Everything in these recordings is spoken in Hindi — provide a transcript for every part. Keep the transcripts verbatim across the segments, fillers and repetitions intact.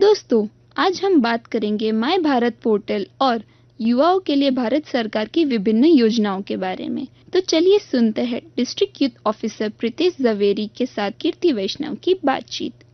दोस्तों, आज हम बात करेंगे माय भारत पोर्टल और युवाओं के लिए भारत सरकार की विभिन्न योजनाओं के बारे में। तो चलिए सुनते हैं district youth officer Pritesh Javeri के साथ कीर्ति वैष्णव की बातचीत।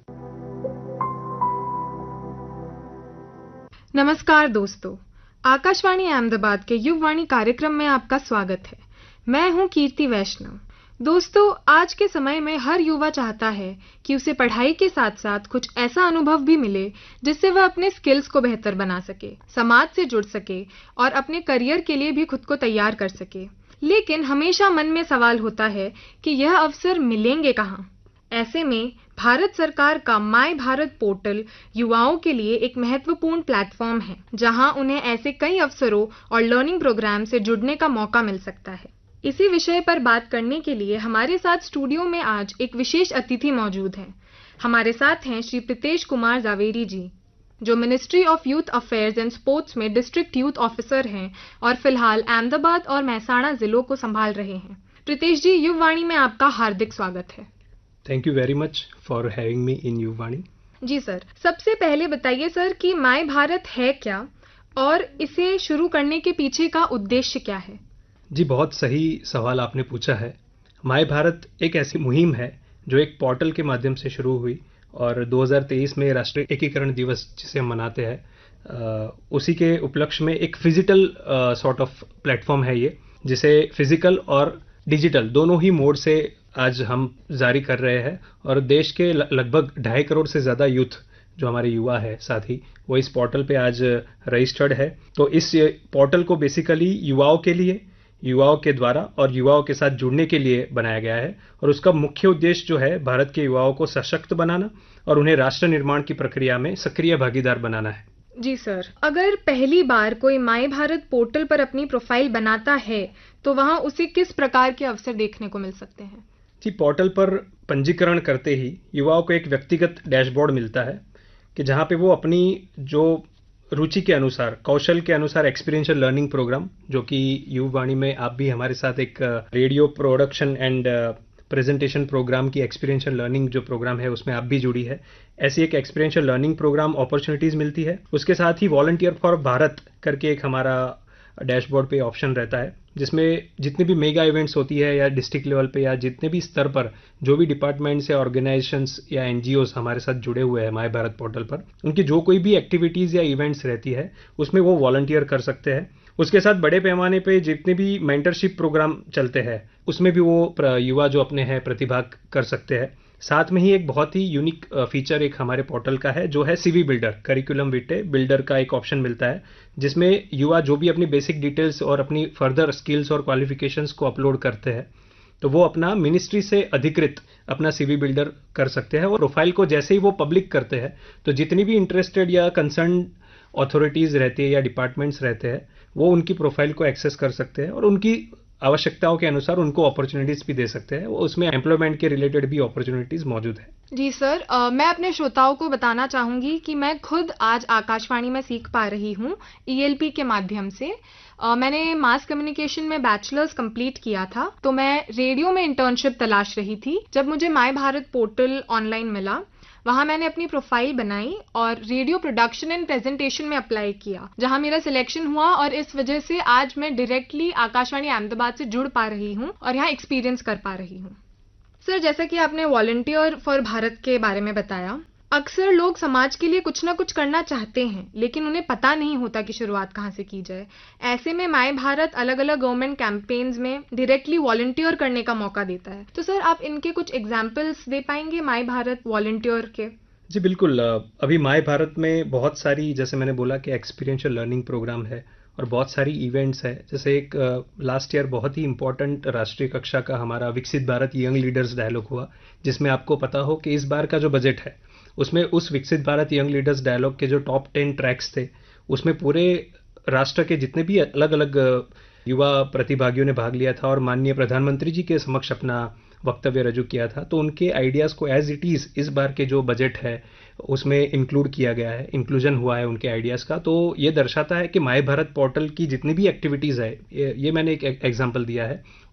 नमस्कार दोस्तों, आकाशवाणी अहमदाबाद के युववाणी कार्यक्रम में आपका स्वागत है। मैं हूं कीर्ति वैष्णव। दोस्तों, आज के समय में हर युवा चाहता है कि उसे पढ़ाई के साथ साथ कुछ ऐसा अनुभव भी मिले जिससे वह अपने स्किल्स को बेहतर बना सके, समाज से जुड़ सके और अपने करियर के लिए भी खुद को तैयार कर सके। लेकिन हमेशा मन में सवाल होता है कि यह अवसर मिलेंगे कहाँ। ऐसे में भारत सरकार का माय भारत पोर्टल युवाओं के लिए एक महत्वपूर्ण प्लेटफॉर्म है, जहां उन्हें ऐसे कई अवसरों और लर्निंग प्रोग्राम से जुड़ने का मौका मिल सकता है। इसी विषय पर बात करने के लिए हमारे साथ स्टूडियो में आज एक विशेष अतिथि मौजूद हैं। हमारे साथ हैं श्री प्रीतेश कुमार जावेरी जी, जो ministry of youth affairs and sports में डिस्ट्रिक्ट यूथ ऑफिसर हैं और फिलहाल अहमदाबाद और महसाणा जिलों को संभाल रहे हैं। प्रीतेश जी, युववाणी में आपका हार्दिक स्वागत है। Thank you very much for having me in Yuvvani. Ji sir, सबसे पहले बताइए सर कि माय भारत है क्या और इसे शुरू करने के पीछे का उद्देश्य क्या है? जी, बहुत सही सवाल आपने पूछा है। माय भारत एक ऐसी मुहिम है जो एक पोर्टल के माध्यम से शुरू हुई और दो हज़ार तेईस में राष्ट्रीय एकीकरण दिवस जिसे हम मनाते हैं, उसी के उपलक्ष्य में एक फिजिकल सॉर्ट ऑफ प्लेटफॉर्म है ये, जिसे फिजिकल और डिजिटल दोनों ही मोड से आज हम जारी कर रहे हैं। और देश के लगभग ढाई करोड़ से ज़्यादा यूथ जो हमारे युवा है साथी, वो इस पोर्टल पे आज रजिस्टर्ड है। तो इस पोर्टल को बेसिकली युवाओं के लिए, युवाओं के द्वारा और युवाओं के साथ जुड़ने के लिए बनाया गया है। और उसका मुख्य उद्देश्य जो है भारत के युवाओं को सशक्त बनाना और उन्हें राष्ट्र निर्माण की प्रक्रिया में सक्रिय भागीदार बनाना है। जी सर, अगर पहली बार कोई माय भारत पोर्टल पर अपनी प्रोफाइल बनाता है तो वहां उसे किस प्रकार के अवसर देखने को मिल सकते हैं? जी, पोर्टल पर पंजीकरण करते ही युवाओं को एक व्यक्तिगत डैशबोर्ड मिलता है कि जहां पे वो अपनी जो रुचि के अनुसार, कौशल के अनुसार एक्सपीरियंशियल लर्निंग प्रोग्राम, जो कि युववाणी में आप भी हमारे साथ एक radio production and presentation programme की एक्सपीरियंशियल लर्निंग जो प्रोग्राम है उसमें आप भी जुड़ी है, ऐसी एक एक्सपीरियंशियल लर्निंग प्रोग्राम अपॉर्चुनिटीज मिलती है। उसके साथ ही वॉलंटियर फॉर भारत करके एक हमारा डैशबोर्ड पे ऑप्शन रहता है, जिसमें जितनी भी मेगा इवेंट्स होती है या डिस्ट्रिक्ट लेवल पे या जितने भी स्तर पर जो भी डिपार्टमेंट्स या ऑर्गेनाइजेशंस या एनजीओज हमारे साथ जुड़े हुए हैं माय भारत पोर्टल पर, उनकी जो कोई भी एक्टिविटीज़ या इवेंट्स रहती है उसमें वो वॉलंटियर कर सकते हैं। उसके साथ बड़े पैमाने पे जितने भी मेंटरशिप प्रोग्राम चलते हैं उसमें भी वो युवा जो अपने हैं प्रतिभाग कर सकते हैं। साथ में ही एक बहुत ही यूनिक फीचर एक हमारे पोर्टल का है, जो है सीवी बिल्डर, करिकुलम विटे बिल्डर का एक ऑप्शन मिलता है, जिसमें युवा जो भी अपनी बेसिक डिटेल्स और अपनी फर्दर स्किल्स और क्वालिफिकेशंस को अपलोड करते हैं तो वो अपना मिनिस्ट्री से अधिकृत अपना सीवी बिल्डर कर सकते हैं। और प्रोफाइल को जैसे ही वो पब्लिक करते हैं तो जितनी भी इंटरेस्टेड या कंसर्न अथॉरिटीज़ रहती है या डिपार्टमेंट्स रहते हैं वो उनकी प्रोफाइल को एक्सेस कर सकते हैं और उनकी आवश्यकताओं के अनुसार उनको अपॉर्चुनिटीज भी दे सकते हैं। उसमें एम्प्लॉयमेंट के रिलेटेड भी अपॉर्चुनिटीज मौजूद है। जी सर, आ, मैं अपने श्रोताओं को बताना चाहूंगी कि मैं खुद आज आकाशवाणी में सीख पा रही हूँ ईएलपी के माध्यम से। आ, मैंने मास कम्युनिकेशन में बैचलर्स कंप्लीट किया था, तो मैं रेडियो में इंटर्नशिप तलाश रही थी। जब मुझे माय भारत पोर्टल ऑनलाइन मिला, वहां मैंने अपनी प्रोफाइल बनाई और रेडियो प्रोडक्शन एंड प्रेजेंटेशन में अप्लाई किया, जहां मेरा सिलेक्शन हुआ और इस वजह से आज मैं डायरेक्टली आकाशवाणी अहमदाबाद से जुड़ पा रही हूं और यहां एक्सपीरियंस कर पा रही हूं। सर, जैसा कि आपने वॉलंटियर फॉर भारत के बारे में बताया, अक्सर लोग समाज के लिए कुछ ना कुछ करना चाहते हैं लेकिन उन्हें पता नहीं होता कि शुरुआत कहाँ से की जाए। ऐसे में माय भारत अलग अलग गवर्नमेंट कैंपेन्स में डायरेक्टली वॉलंटियर करने का मौका देता है। तो सर, आप इनके कुछ एग्जांपल्स दे पाएंगे माय भारत वॉलंटियर के? जी बिल्कुल। अभी माय भारत में बहुत सारी, जैसे मैंने बोला कि एक्सपीरियंशियल लर्निंग प्रोग्राम है और बहुत सारी इवेंट्स है। जैसे एक लास्ट ईयर बहुत ही इंपॉर्टेंट राष्ट्रीय कक्षा का हमारा विकसित भारत यंग लीडर्स डायलॉग हुआ, जिसमें आपको पता हो कि इस बार का जो बजट है उसमें उस विकसित भारत यंग लीडर्स डायलॉग के जो टॉप टेन ट्रैक्स थे उसमें पूरे राष्ट्र के जितने भी अलग अलग युवा प्रतिभागियों ने भाग लिया था और माननीय प्रधानमंत्री जी के समक्ष अपना वक्तव्य रजू किया था। तो उनके आइडियाज़ को एज इट इज़ इस बार के जो बजट है उसमें इंक्लूड किया गया है, इंक्लूजन हुआ है उनके आइडियाज़ का। तो ये दर्शाता है कि माय भारत पोर्टल की जितनी भी एक्टिविटीज़ है, ये, ये मैंने एक एग्जांपल दिया है,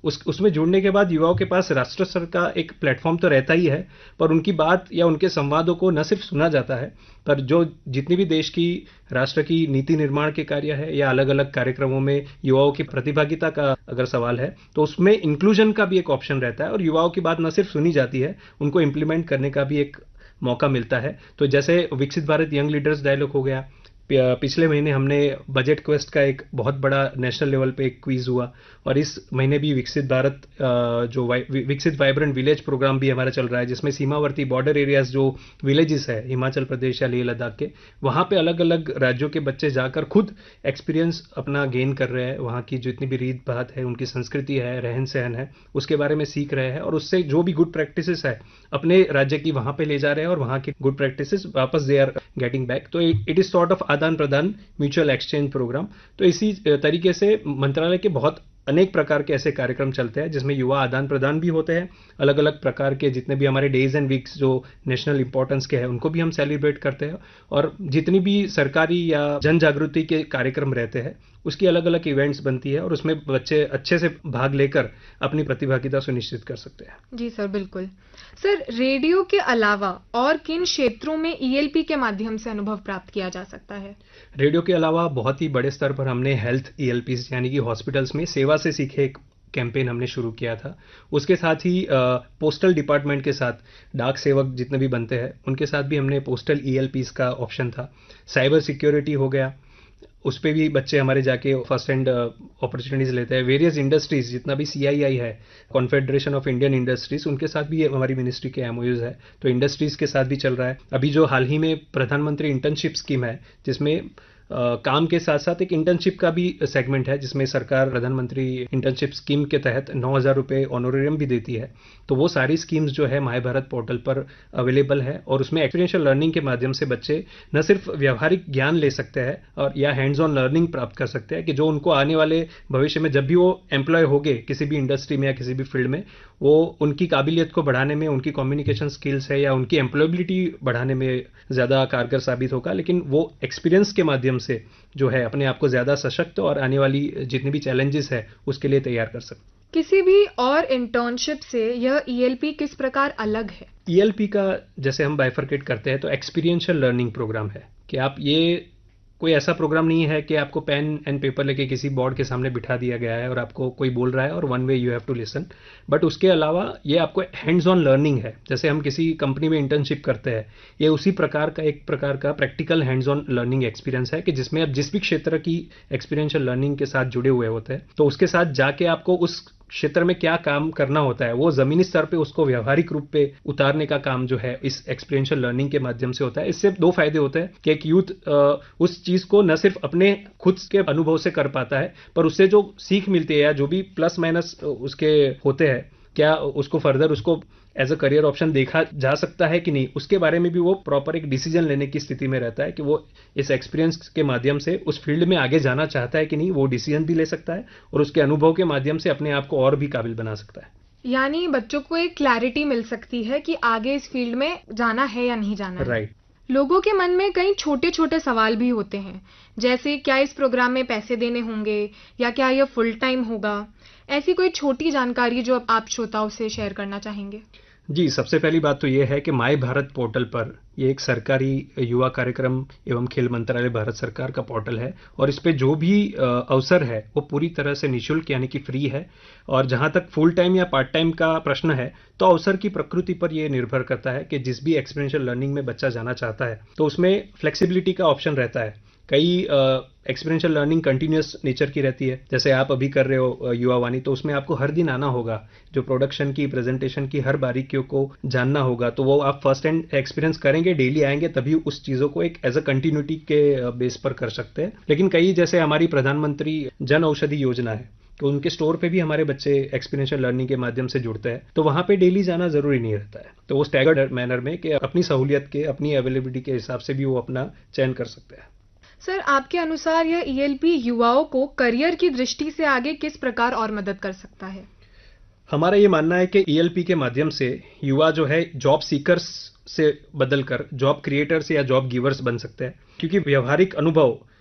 उस उसमें जुड़ने के बाद युवाओं के पास राष्ट्र स्तर का एक प्लेटफॉर्म तो रहता ही है, पर उनकी बात या उनके संवादों को न सिर्फ सुना जाता है, पर जो जितनी भी देश की राष्ट्र की नीति निर्माण के कार्य है या अलग-अलग कार्यक्रमों में युवाओं की प्रतिभागिता का अगर सवाल है, तो उसमें इंक्लूजन का भी एक ऑप्शन रहता है और युवाओं की बात न सिर्फ सुनी जाती है, उनको इम्प्लीमेंट करने का भी एक मौका मिलता है। तो जैसे विकसित भारत यंग लीडर्स डायलॉग हो गया, पिछले महीने हमने बजट क्वेस्ट का एक बहुत बड़ा नेशनल लेवल पे एक क्विज हुआ और इस महीने भी विकसित भारत जो विकसित वाइब्रेंट विलेज प्रोग्राम भी हमारा चल रहा है, जिसमें सीमावर्ती बॉर्डर एरियाज जो विलेजेस है हिमाचल प्रदेश या लेह लद्दाख के, वहाँ पे अलग अलग राज्यों के बच्चे जाकर खुद एक्सपीरियंस अपना गेन कर रहे हैं। वहाँ की जितनी भी रीत बात है, उनकी संस्कृति है, रहन सहन है, उसके बारे में सीख रहे हैं और उससे जो भी गुड प्रैक्टिसेस है अपने राज्य की वहाँ पे ले जा रहे हैं और वहाँ की गुड प्रैक्टिसेस वापस दे आर गेटिंग बैक। तो इट इज सॉर्ट ऑफ आदान प्रदान म्यूचुअल एक्सचेंज प्रोग्राम। तो इसी तरीके से मंत्रालय के बहुत अनेक प्रकार के ऐसे कार्यक्रम चलते हैं जिसमें युवा आदान प्रदान भी होते हैं। अलग अलग प्रकार के जितने भी हमारे डेज एंड वीक्स जो नेशनल इंपॉर्टेंस के हैं उनको भी हम सेलिब्रेट करते हैं और जितनी भी सरकारी या जन जागृति के कार्यक्रम रहते हैं उसकी अलग अलग इवेंट्स बनती है और उसमें बच्चे अच्छे से भाग लेकर अपनी प्रतिभागिता सुनिश्चित कर सकते हैं। जी सर, बिल्कुल। सर, रेडियो के अलावा और किन क्षेत्रों में ई एल पी के माध्यम से अनुभव प्राप्त किया जा सकता है? रेडियो के अलावा बहुत ही बड़े स्तर पर हमने हेल्थ ई एल पीज़ यानी कि हॉस्पिटल्स में सेवा से सीखे एक कैंपेन हमने शुरू किया था। उसके साथ ही पोस्टल डिपार्टमेंट के साथ डाक सेवक जितने भी बनते हैं उनके साथ भी हमने पोस्टल ई एल पीज़ का ऑप्शन था। साइबर सिक्योरिटी हो गया, उस पे भी बच्चे हमारे जाके फर्स्ट हैंड अपॉर्चुनिटीज लेते हैं। वेरियस इंडस्ट्रीज जितना भी सी आई आई है, कॉन्फेडरेशन ऑफ इंडियन इंडस्ट्रीज, उनके साथ भी हमारी मिनिस्ट्री के एम ओ यूज़ है, तो इंडस्ट्रीज के साथ भी चल रहा है। अभी जो हाल ही में प्रधानमंत्री इंटर्नशिप स्कीम है जिसमें Uh, काम के साथ साथ एक इंटर्नशिप का भी सेगमेंट है जिसमें सरकार प्रधानमंत्री इंटर्नशिप स्कीम के तहत नौ हज़ार रुपये ऑनोरियम भी देती है। तो वो सारी स्कीम्स जो है माय भारत पोर्टल पर अवेलेबल है और उसमें एक्सपीरियंशियल लर्निंग के माध्यम से बच्चे न सिर्फ व्यावहारिक ज्ञान ले सकते हैं और या हैंड्स ऑन लर्निंग प्राप्त कर सकते हैं कि जो उनको आने वाले भविष्य में जब भी वो एम्प्लॉय होंगे किसी भी इंडस्ट्री में या किसी भी फील्ड में, वो उनकी काबिलियत को बढ़ाने में, उनकी कम्युनिकेशन स्किल्स है या उनकी एम्प्लॉयबिलिटी बढ़ाने में ज़्यादा कारगर साबित होगा। लेकिन वो एक्सपीरियंस के माध्यम से जो है अपने आप को ज़्यादा सशक्त और आने वाली जितनी भी चैलेंजेस है उसके लिए तैयार कर सकते। किसी भी और इंटर्नशिप से यह ई एल पी किस प्रकार अलग है? ई एल पी का जैसे हम बाइफरकेट करते हैं तो एक्सपीरियंशियल लर्निंग प्रोग्राम है कि आप ये कोई ऐसा प्रोग्राम नहीं है कि आपको पेन एंड पेपर लेके किसी बोर्ड के सामने बिठा दिया गया है और आपको कोई बोल रहा है और one way you have to listen, but उसके अलावा ये आपको हैंड्स ऑन लर्निंग है। जैसे हम किसी कंपनी में इंटर्नशिप करते हैं, ये उसी प्रकार का एक प्रकार का practical hands on learning experience है कि जिसमें आप जिस भी क्षेत्र की एक्सपीरियंशियल लर्निंग के साथ जुड़े हुए होते हैं तो उसके साथ जाके आपको उस क्षेत्र में क्या काम करना होता है वो जमीनी स्तर पे उसको व्यावहारिक रूप पे उतारने का काम जो है इस एक्सपीरियंशियल लर्निंग के माध्यम से होता है। इससे दो फायदे होते हैं कि एक यूथ उस चीज को न सिर्फ अपने खुद के अनुभव से कर पाता है, पर उससे जो सीख मिलती है या जो भी प्लस माइनस उसके होते हैं, क्या उसको फर्दर उसको एज अ करियर ऑप्शन देखा जा सकता है कि नहीं, उसके बारे में भी वो प्रॉपर एक डिसीजन लेने की स्थिति में रहता है कि वो इस एक्सपीरियंस के माध्यम से उस फील्ड में आगे जाना चाहता है कि नहीं, वो डिसीजन भी ले सकता है और उसके अनुभव के माध्यम से अपने आप को और भी काबिल बना सकता है। यानी बच्चों को एक क्लैरिटी मिल सकती है कि आगे इस फील्ड में जाना है या नहीं जाना है। राइट। लोगों के मन में कई छोटे छोटे सवाल भी होते हैं, जैसे क्या इस प्रोग्राम में पैसे देने होंगे या क्या यह फुल टाइम होगा? ऐसी कोई छोटी जानकारी जो आप श्रोताओं से शेयर करना चाहेंगे? जी, सबसे पहली बात तो ये है कि माय भारत पोर्टल पर ये एक सरकारी युवा कार्यक्रम एवं खेल मंत्रालय भारत सरकार का पोर्टल है और इस पे जो भी अवसर है वो पूरी तरह से निःशुल्क यानी कि फ्री है। और जहां तक फुल टाइम या पार्ट टाइम का प्रश्न है तो अवसर की प्रकृति पर ये निर्भर करता है कि जिस भी एक्सपीरियंशियल लर्निंग में बच्चा जाना चाहता है तो उसमें फ्लेक्सिबिलिटी का ऑप्शन रहता है। कई एक्सपीरियंशियल लर्निंग कंटिन्यूअस नेचर की रहती है, जैसे आप अभी कर रहे हो युवा वाणी, तो उसमें आपको हर दिन आना होगा, जो प्रोडक्शन की प्रेजेंटेशन की हर बारीकियों को जानना होगा, तो वो आप फर्स्ट हैंड एक्सपीरियंस करेंगे, डेली आएंगे, तभी उस चीज़ों को एक एज अ कंटिन्यूटी के बेस पर कर सकते हैं। लेकिन कई जैसे हमारी प्रधानमंत्री जन औषधि योजना है तो उनके स्टोर पे भी हमारे बच्चे एक्सपीरियंशियल लर्निंग के माध्यम से जुड़ते हैं, तो वहाँ पे डेली जाना जरूरी नहीं रहता है, तो वो स्टैगर्ड मैनर में कि अपनी सहूलियत के, अपनी अवेलेबिलिटी के हिसाब से भी वो अपना चयन कर सकते हैं। सर, आपके अनुसार यह ई एल पी युवाओं को करियर की दृष्टि से आगे किस प्रकार और मदद कर सकता है? हमारा ये मानना है कि ई एल पी के माध्यम से युवा जो है जॉब सीकर्स से बदलकर जॉब क्रिएटर्स या जॉब गिवर्स बन सकते हैं, क्योंकि व्यवहारिक अनुभव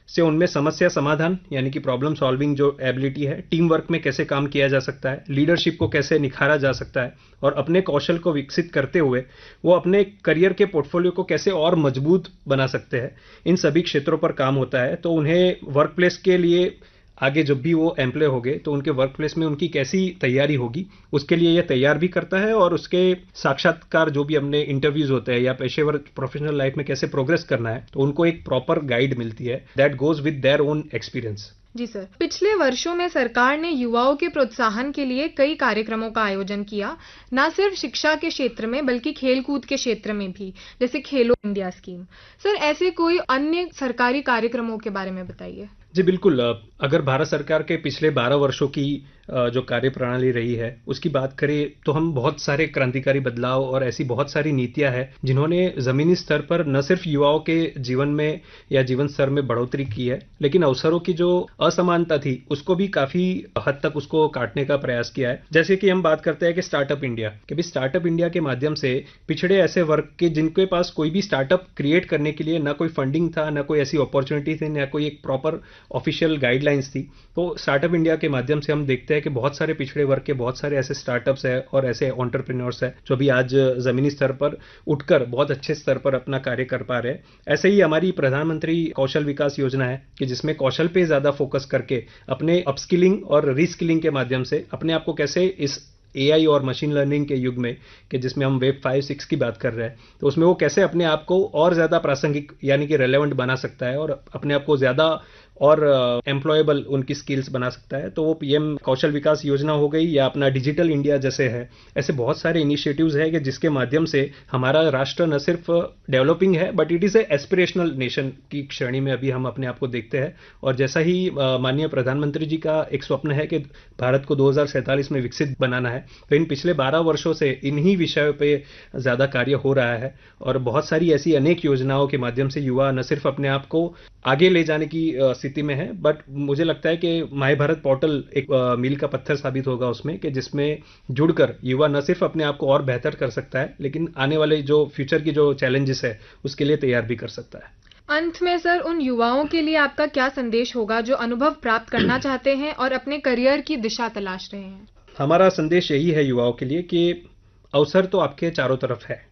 से उनमें समस्या समाधान यानी कि प्रॉब्लम सॉल्विंग जो एबिलिटी है, टीम वर्क में कैसे काम किया जा सकता है, लीडरशिप को कैसे निखारा जा सकता है और अपने कौशल को विकसित करते हुए वो अपने करियर के पोर्टफोलियो को कैसे और मजबूत बना सकते हैं, इन सभी क्षेत्रों पर काम होता है। तो उन्हें वर्क प्लेस के लिए आगे जब भी वो एम्प्लॉय हो गए तो उनके वर्क प्लेस में उनकी कैसी तैयारी होगी उसके लिए ये तैयार भी करता है और उसके साक्षात्कार जो भी हमने इंटरव्यूज होते हैं या पेशेवर प्रोफेशनल लाइफ में कैसे प्रोग्रेस करना है तो उनको एक प्रॉपर गाइड मिलती है that goes with their own experience. Ji sir, पिछले वर्षों में सरकार ने युवाओं के प्रोत्साहन के लिए कई कार्यक्रमों का आयोजन किया, न सिर्फ शिक्षा के क्षेत्र में बल्कि खेलकूद के क्षेत्र में भी, जैसे खेलो इंडिया स्कीम। सर, ऐसे कोई अन्य सरकारी कार्यक्रमों के बारे में बताइए। जी बिल्कुल, अगर भारत सरकार के पिछले बारह वर्षों की जो कार्य प्रणाली रही है उसकी बात करें तो हम बहुत सारे क्रांतिकारी बदलाव और ऐसी बहुत सारी नीतियां हैं जिन्होंने जमीनी स्तर पर न सिर्फ युवाओं के जीवन में या जीवन स्तर में बढ़ोतरी की है लेकिन अवसरों की जो असमानता थी उसको भी काफी हद तक उसको काटने का प्रयास किया है। जैसे कि हम बात करते हैं कि स्टार्टअप इंडिया कि भी स्टार्टअप इंडिया के माध्यम से पिछड़े ऐसे वर्ग के जिनके पास कोई भी स्टार्टअप क्रिएट करने के लिए ना कोई फंडिंग था, ना कोई ऐसी अपॉर्चुनिटी थी, ना कोई एक प्रॉपर ऑफिशियल गाइडलाइंस थी, तो स्टार्टअप इंडिया के माध्यम से हम देखते हैं कि बहुत सारे पिछड़े वर्ग के बहुत सारे ऐसे स्टार्टअप्स हैं और ऐसे एंटरप्रेन्योर्स हैं जो भी आज जमीनी स्तर पर उठकर बहुत अच्छे स्तर पर अपना कार्य कर पा रहे हैं। ऐसे ही हमारी प्रधानमंत्री कौशल विकास योजना है कि जिसमें कौशल पे ज्यादा फोकस करके अपने अपस्किलिंग और रीस्किलिंग के माध्यम से अपने आप को कैसे इस एआई और मशीन लर्निंग के युग में कि जिसमें हम वेब फाइव सिक्स की बात कर रहे हैं तो उसमें वो कैसे अपने आप को और ज्यादा प्रासंगिक यानी कि रेलेवेंट बना सकता है और अपने आप को ज्यादा और एम्प्लॉयबल uh, उनकी स्किल्स बना सकता है। तो वो पीएम कौशल विकास योजना हो गई या अपना डिजिटल इंडिया जैसे है, ऐसे बहुत सारे इनिशिएटिव्स हैं कि जिसके माध्यम से हमारा राष्ट्र न सिर्फ डेवलपिंग है but it is a aspirational nation की श्रेणी में अभी हम अपने आप को देखते हैं। और जैसा ही uh, माननीय प्रधानमंत्री जी का एक स्वप्न है कि भारत को दो हज़ार सैंतालीस में विकसित बनाना है, तो इन पिछले बारह वर्षों से इन्हीं विषयों पे ज्यादा कार्य हो रहा है और बहुत सारी ऐसी अनेक योजनाओं के माध्यम से युवा न सिर्फ अपने आप को आगे ले जाने की स्थिति में है बट मुझे लगता है कि माय भारत पोर्टल एक मील का पत्थर साबित होगा उसमें कि जिसमें जुड़कर युवा न सिर्फ अपने आप को और बेहतर कर सकता है लेकिन आने वाले जो फ्यूचर की जो चैलेंजेस है उसके लिए तैयार भी कर सकता है। अंत में सर, उन युवाओं के लिए आपका क्या संदेश होगा जो अनुभव प्राप्त करना चाहते हैं और अपने करियर की दिशा तलाश रहे हैं? हमारा संदेश यही है युवाओं के लिए कि अवसर तो आपके चारों तरफ है,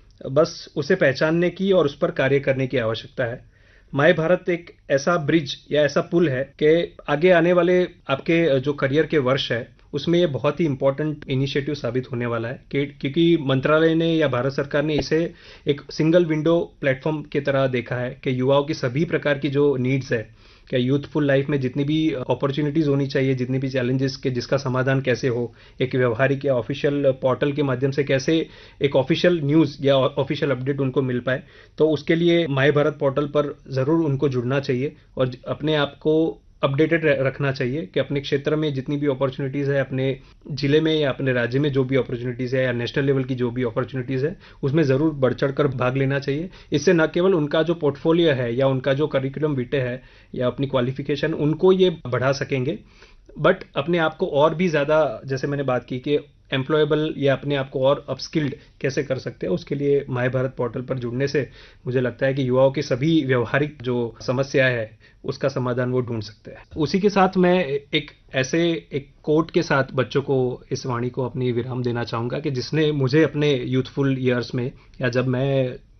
बस उसे पहचानने की और उस पर कार्य करने की आवश्यकता है। माय भारत एक ऐसा ब्रिज या ऐसा पुल है कि आगे आने वाले आपके जो करियर के वर्ष है उसमें ये बहुत ही इंपॉर्टेंट इनिशिएटिव साबित होने वाला है कि क्योंकि मंत्रालय ने या भारत सरकार ने इसे एक सिंगल विंडो प्लेटफॉर्म की तरह देखा है कि युवाओं की सभी प्रकार की जो नीड्स है, क्या यूथफुल लाइफ में जितनी भी अपॉर्चुनिटीज होनी चाहिए, जितनी भी चैलेंजेस के जिसका समाधान कैसे हो, एक व्यवहारिक या ऑफिशियल पोर्टल के माध्यम से कैसे एक ऑफिशियल न्यूज़ या ऑफिशियल अपडेट उनको मिल पाए, तो उसके लिए माय भारत पोर्टल पर ज़रूर उनको जुड़ना चाहिए और अपने आप को अपडेटेड रखना चाहिए कि अपने क्षेत्र में जितनी भी अपॉर्चुनिटीज़ है, अपने जिले में या अपने राज्य में जो भी अपॉर्चुनिटीज़ है या नेशनल लेवल की जो भी अपॉर्चुनिटीज़ है उसमें ज़रूर बढ़ चढ़ कर भाग लेना चाहिए। इससे न केवल उनका जो पोर्टफोलियो है या उनका जो करिकुलम विटे है या अपनी क्वालिफिकेशन उनको ये बढ़ा सकेंगे बट अपने आप को और भी ज़्यादा, जैसे मैंने बात की कि एम्प्लॉयबल या अपने आप को और अपस्किल्ड कैसे कर सकते हैं, उसके लिए माय भारत पोर्टल पर जुड़ने से मुझे लगता है कि युवाओं की सभी व्यवहारिक जो समस्या है उसका समाधान वो ढूंढ सकते हैं। उसी के साथ मैं एक ऐसे एक कोट के साथ बच्चों को इस वाणी को अपनी विराम देना चाहूँगा कि जिसने मुझे अपने यूथफुल ईयर्स में या जब मैं